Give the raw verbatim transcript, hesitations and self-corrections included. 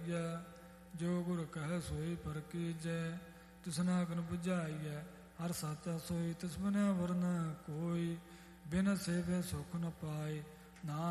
ਬੁਝਾਈਐ। ਜੋ ਗੁਰ ਕਹੈ ਸੋਈ ਪਰਕੀਜੈ। ਤਿਸਨਾ ਕਨ ਬੁਝਾਈਐ। ਹਰ ਸਾਚਾ ਸੋਈ ਤਿਸ ਬਿਨਿ ਵਰ ਨ ਕੋਈ। ਬਿਨ ਸੇਵੈ ਸੁਖ ਨ ਪਾਏ। ਨਾ